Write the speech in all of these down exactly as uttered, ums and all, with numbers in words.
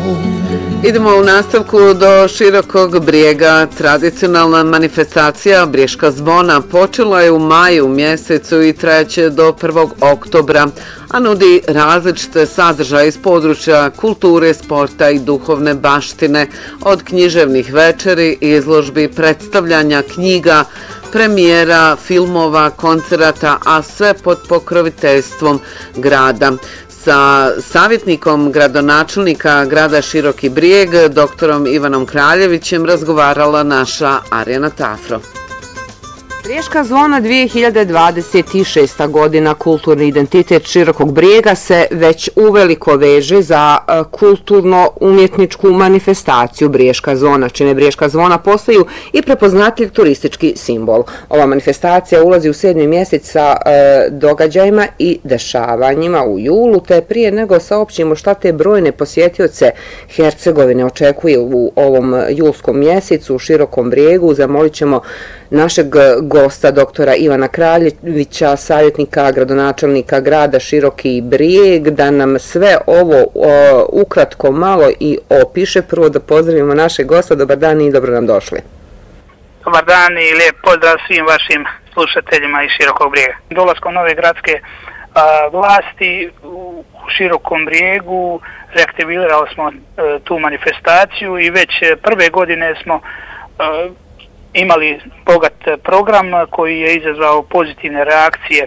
Idemo u nastavku do Širokog Brijega. Tradicionalna manifestacija Briješka zvona počela je u maju mjesecu i trajeće do prvog oktobra, a nudi različite sadržaje iz područja kulture, sporta i duhovne baštine, od književnih večeri, izložbi, predstavljanja knjiga, premijera, filmova, koncerata, a sve pod pokroviteljstvom grada. Sa savjetnikom gradonačelnika grada Široki Brijeg, doktorom Ivanom Kraljevićem, razgovarala naša Arjana Tafro. Briješka zvona dvije hiljade dvadeset šesta. godina, kulturni identitet Širokog Brijega se već uveliko veže za kulturno-umjetničku manifestaciju Briješka zvona, čime Briješka zvona postaju i prepoznatljiv turistički simbol. Ova manifestacija ulazi u sedmi mjesec sa događajima i dešavanjima u julu, te prije nego saopćimo šta te brojne posjetioce Hercegovine očekuje u ovom julskom mjesecu u Širokom Brijegu, zamolit ćemo našeg gosta, doktora Ivana Kraljevića, savjetnika gradonačelnika grada Široki Brijeg, da nam sve ovo o, ukratko malo i opiše. Prvo da pozdravimo našeg gosta. Dobar dan i dobro nam došli. Dobar dan i lijep pozdrav svim vašim slušateljima iz Širokog Brijega. Dolaskom nove gradske a, vlasti u Širokom Brijegu reaktivirali smo a, tu manifestaciju i već prve godine smo a, imali bogat program koji je izazvao pozitivne reakcije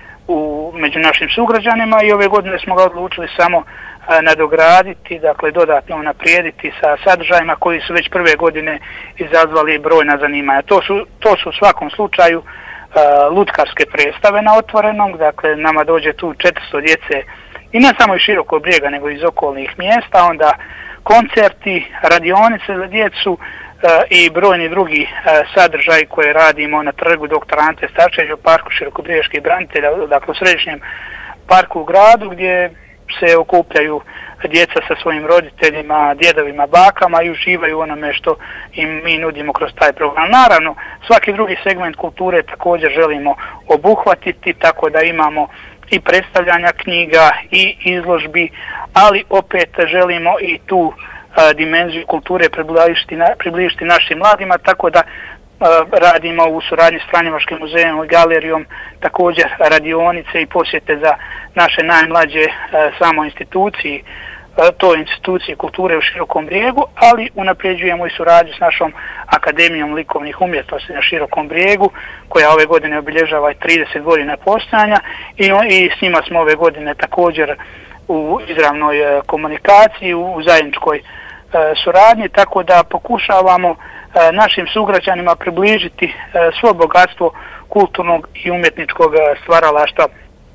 u, među našim sugrađanima i ove godine smo ga odlučili samo a, nadograditi, dakle dodatno unaprijediti sa sadržajima koji su već prve godine izazvali brojna zanimanja. To su, to su u svakom slučaju a, lutkarske predstave na otvorenom, dakle nama dođe tu četiristo djece i ne samo iz Širokog Brijega nego iz okolnih mjesta, onda koncerti, radionice za djecu, i brojni drugi sadržaji koje radimo na trgu doktora Ante Starčevića u parku Širokobrijeških branitelja, dakle u središnjem parku u gradu, gdje se okupljaju djeca sa svojim roditeljima, djedovima, bakama i uživaju onome što im mi nudimo kroz taj program. Naravno, svaki drugi segment kulture također želimo obuhvatiti, tako da imamo i predstavljanja knjiga i izložbi, ali opet želimo i tu a, dimenziju kulture približiti, na, približiti našim mladima, tako da a, radimo u suradnji s Franjevačkim muzejom i galerijom također radionice i posjete za naše najmlađe a, samo instituciji, a, to institucije kulture u Širokom Brijegu, ali unapređujemo i suradnju s našom Akademijom likovnih umjetnosti na Širokom Brijegu, koja ove godine obilježava trideset godina postojanja i, i s njima smo ove godine također u izravnoj e, komunikaciji, u, u zajedničkoj e, suradnji, tako da pokušavamo e, našim sugrađanima približiti e, svo bogatstvo kulturnog i umjetničkog stvaralaštva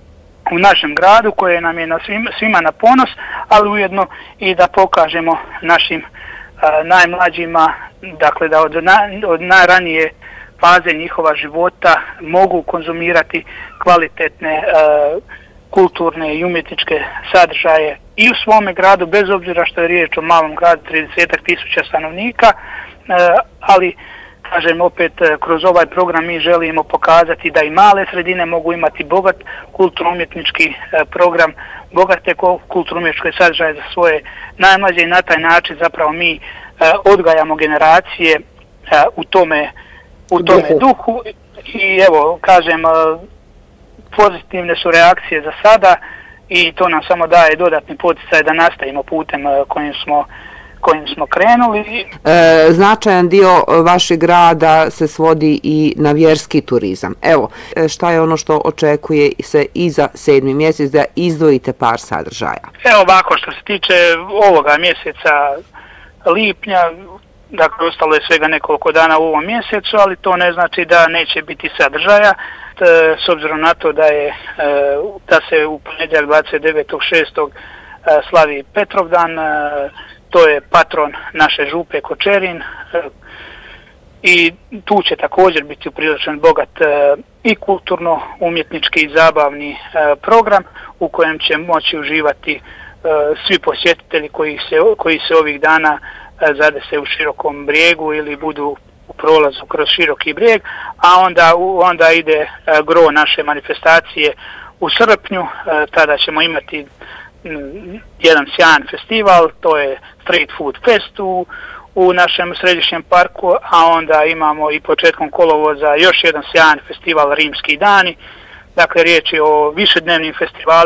u našem gradu, koje nam je na svim, svima na ponos, ali ujedno i da pokažemo našim e, najmlađima, dakle da od, na, od najranije faze njihova života mogu konzumirati kvalitetne e, kulturne i umjetničke sadržaje i u svome gradu, bez obzira što je riječ o malom gradu, trideset tisuća stanovnika, ali kažem opet, kroz ovaj program mi želimo pokazati da i male sredine mogu imati bogat kulturno-umjetnički program, bogate kulturno-umjetničke sadržaje za svoje najmlađe i na taj način zapravo mi odgajamo generacije u tome, u tome duhu i evo, kažem, pozitivne su reakcije za sada i to nam samo daje dodatni poticaj da nastavimo putem kojim smo, kojim smo krenuli. E, značajan dio vašeg grada se svodi i na vjerski turizam. Evo, šta je ono što očekuje se i za sedmi mjesec, da izdvojite par sadržaja? Evo ovako, što se tiče ovoga mjeseca lipnja, dakle ostalo je svega nekoliko dana u ovom mjesecu, ali to ne znači da neće biti sadržaja. S obzirom na to da je da se u ponedjeljak dvadeset devetog šestog slavi Petrovdan, to je patron naše župe Kočerin i tu će također biti upriličen bogat i kulturno, umjetnički i zabavni program u kojem će moći uživati svi posjetitelji koji se, koji se ovih dana zadese u Širokom Brijegu ili budu u prolazu kroz Široki Brijeg, a onda, onda ide gro naše manifestacije u srpnju, tada ćemo imati jedan sjajan festival, to je Street Food Fest u, u našem središnjem parku, a onda imamo i početkom kolovoza još jedan sjajan festival Rimski dani. Dakle, riječ je o višednevnim festivalima